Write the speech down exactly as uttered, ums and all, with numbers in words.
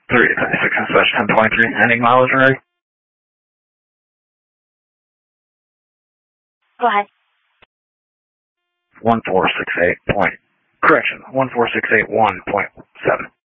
three six slash ten twenty-three, ending mileage ready? Go ahead. one four six eight point, correction, one four six eight one point seven.